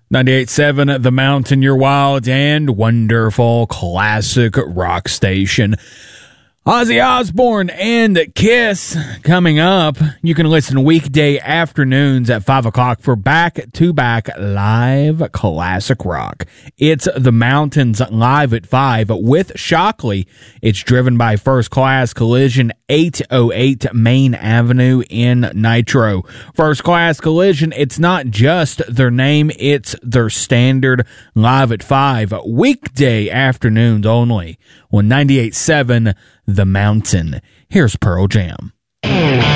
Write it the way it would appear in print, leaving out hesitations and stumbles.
98.7 The Mountain, your wild and wonderful classic rock station. Ozzy Osbourne and Kiss coming up. You can listen weekday afternoons at 5 o'clock for back-to-back live classic rock. It's The Mountains live at 5 with Shockley. It's driven by First Class Collision, 808 Main Avenue in Nitro. First Class Collision, it's not just their name, it's their standard. Live at 5, weekday afternoons only on 98.7 The Mountain. Here's Pearl Jam.